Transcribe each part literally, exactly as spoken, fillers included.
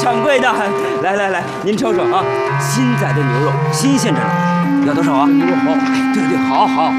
掌柜的，来来来，您瞅瞅啊，新宰的牛肉，新鲜着呢，要多少啊？ 牛肉好， 哎，对对，好好。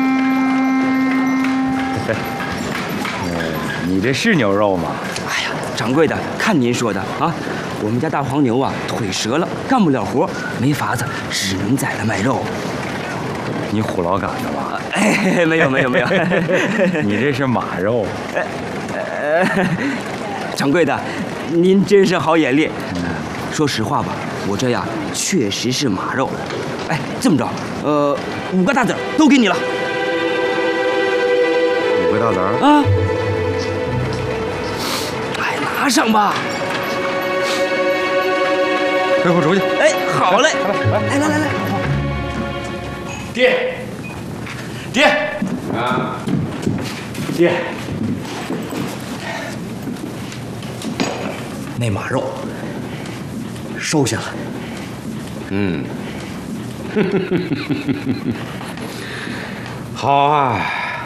你这是牛肉吗？ 哎呀，掌柜的，看您说的啊，我们家大黄牛啊腿折了，干不了活，没法子，只能宰了卖肉。 你虎老赶的吧？ 哎，没有没有没有， 你这是马肉。 呃，掌柜的，您真是好眼力。说实话吧，我这呀确实是马肉。哎，这么着，呃，五个大子儿都给你了。 五个大子儿啊！哎，拿上吧。 背后出去。 哎，好嘞，来来来来。 爹，爹，啊，爹，那马肉收下了。 嗯，好啊，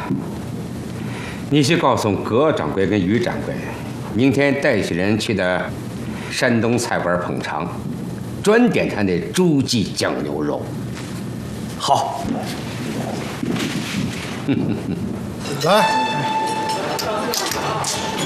你去告诉葛掌柜跟于掌柜，明天带些人去的山东菜馆捧场，专点他那猪记酱牛肉。 好， 来。